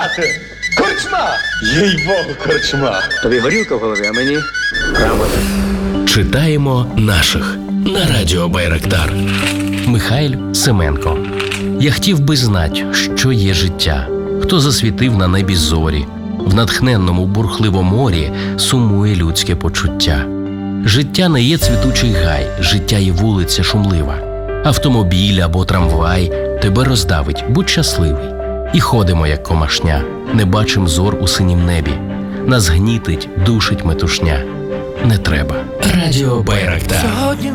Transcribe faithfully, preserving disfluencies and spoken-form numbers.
сказати? Корчма! Їй-богу, корчма! Тобі горілка в голові, а мені грамота. Читаємо наших на радіо Байрактар. Михайль Семенко. Я хотів би знать, що є життя, хто засвітив на небі зорі, в натхненному бурхливому морі сумує людське почуття. Життя не є цвітучий гай, життя є вулиця шумлива. Автомобіль або трамвай тебе роздавить, будь щасливий. І ходимо, як комашня, не бачим зор у синім небі. Нас гнітить, душить метушня. Не треба. Радіо Байрактар. Сьогодні